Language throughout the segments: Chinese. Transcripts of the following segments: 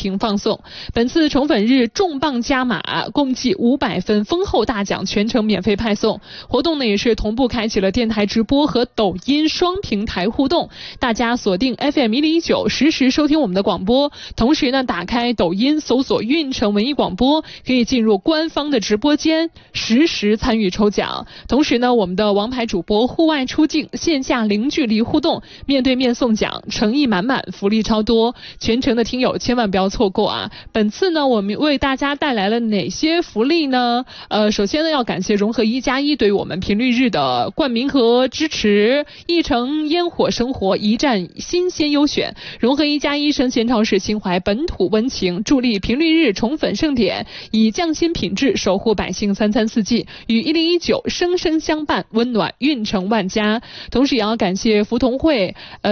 情放送。本次宠粉日重磅加码，共计500份丰厚大奖，全程免费派送。活动呢也是同步开启了电台直播和抖音双平台互动，大家锁定 FM1019实时收听我们的广播，同时呢打开抖音搜索运城文艺广播，可以进入官方的直播间实时参与抽奖。同时呢我们的王牌主播户外出镜，线下零距离互动，面对面送奖，诚意满满，福利超多，全程的听友千万不要错过啊！本次呢我们为大家带来了哪些福利呢？首先呢要感谢融合1+1对于我们频率日的冠名和支持，一城烟火生活一站新鲜优选，融合1+1生鲜超市心怀本土温情，助力频率日宠粉盛典，以匠心品质守护百姓三餐四季，与1019生生相伴，温暖运城万家。同时也要感谢福同会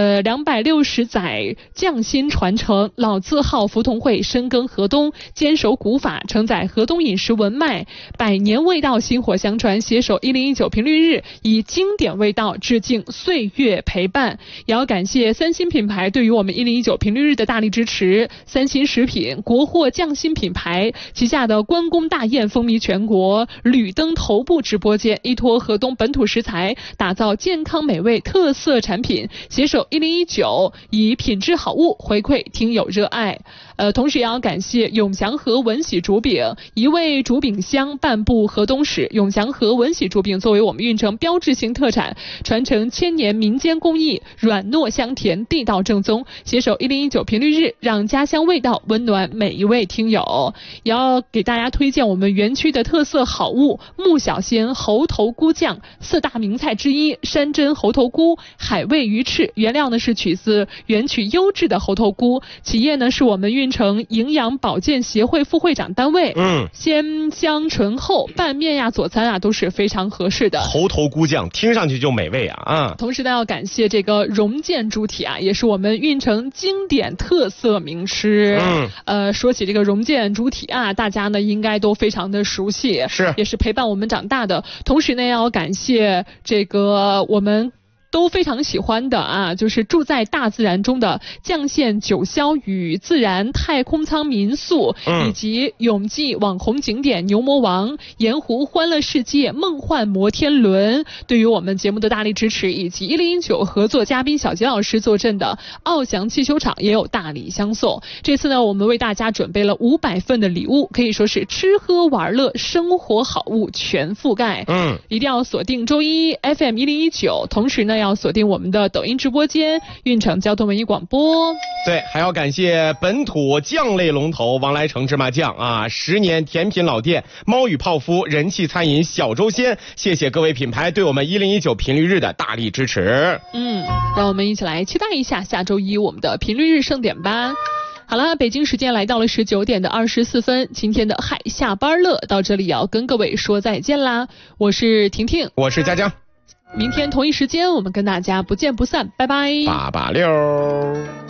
260载匠心传承，老字号福同会深耕河东，坚守古法，承载河东饮食文脉，百年味道薪火相传，携手1019频率日，以经典味道致敬岁月陪伴。也要感谢三星品牌对于我们1019频率日的大力支持。三星食品国货匠心品牌旗下的关公大宴风靡全国，屡登头部直播间，依托河东本土食材，打造健康美味特色产品，携手1019，以品质好物回馈听友热爱。同时也要感谢永祥和文喜竹饼，一味竹饼香，半部河东史。永祥和文喜竹饼作为我们运城标志性特产，传承千年民间工艺，软糯香甜，地道正宗，携手1019频率日，让家乡味道温暖每一位听友。也要给大家推荐我们园区的特色好物木小仙猴头菇酱，4大名菜之一，山珍猴头菇，海味鱼翅，原料呢是取自园区优质的猴头菇，企业呢是我们运城营养保健协会副会长单位。鲜香醇厚，拌面呀佐餐啊都是非常合适的。 猴头菇酱听上去就美味啊！ 同时呢要感谢这个荣建猪蹄啊，也是我们运城经典特色名吃。说起这个荣建猪蹄啊，大家呢应该都非常的熟悉，也是陪伴我们长大的。同时呢要感谢这个我们都非常喜欢的啊，就是住在大自然中的绛县九霄与自然太空舱民宿，以及永济网红景点牛魔王、盐湖欢乐世界、梦幻摩天轮，对于我们节目的大力支持，以及1019合作嘉宾小杰老师坐镇的奥翔气球场也有大礼相送。这次呢我们为大家准备了500份的礼物，可以说是吃喝玩乐生活好物全覆盖。一定要锁定周一 FM1019，同时呢要锁定我们的抖音直播间运城交通文艺广播。 对，还要感谢本土酱类龙头王来成芝麻酱啊，10年甜品老店猫语泡芙人气餐饮小周鲜，谢谢各位品牌对我们1019频率日的大力支持。 让我们一起来期待一下下周一我们的频率日盛典吧。好了，北京时间来到了19点24分，今天的嗨下班乐到这里要跟各位说再见啦。我是婷婷， 我是佳佳， 明天同一时间我们跟大家不见不散，拜拜。 886。